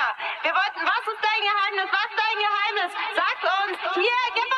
Wir wollten, was ist dein Geheimnis? Was ist dein Geheimnis? Sagt uns. Hier, gib